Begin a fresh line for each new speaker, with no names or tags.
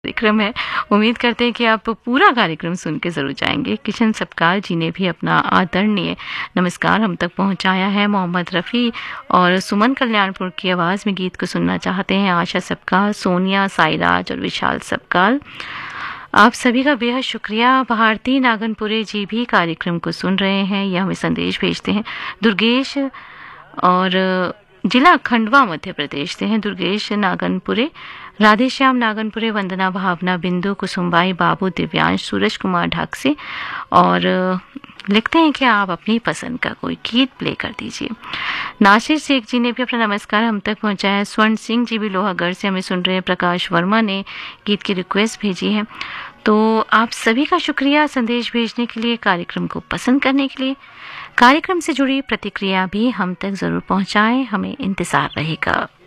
कार्यक्रम है। उम्मीद करते हैं कि आप पूरा कार्यक्रम सुन के ज़रूर जाएँगे। किशन सपकाल जी ने भी अपना आदरणीय नमस्कार हम तक पहुँचाया है। मोहम्मद रफ़ी और सुमन कल्याणपुर की आवाज़ में गीत को सुनना चाहते हैं आशा सपकाल, सोनिया, साईराज और विशाल सपकाल। आप सभी का बेहद शुक्रिया। भारती नागनपुरे जी भी कार्यक्रम को सुन रहे हैं, यह हमें संदेश भेजते हैं। दुर्गेश और जिला खंडवा मध्य प्रदेश से हैं दुर्गेश नागनपुरे, राधेश्याम नागनपुरे, वंदना, भावना, बिंदु, कुसुमबाई, बाबू, दिव्यांश, सूरज कुमार ढाक से और लिखते हैं कि आप अपनी पसंद का कोई गीत प्ले कर दीजिए। नासिर शेख जी ने भी अपना नमस्कार हम तक पहुंचाया है। स्वर्ण सिंह जी भी लोहागढ़ से हमें सुन रहे हैं। प्रकाश वर्मा ने गीत की रिक्वेस्ट भेजी है। तो आप सभी का शुक्रिया संदेश भेजने के लिए, कार्यक्रम को पसंद करने के लिए। कार्यक्रम से जुड़ी प्रतिक्रिया भी हम तक ज़रूर पहुंचाएं, हमें इंतज़ार रहेगा।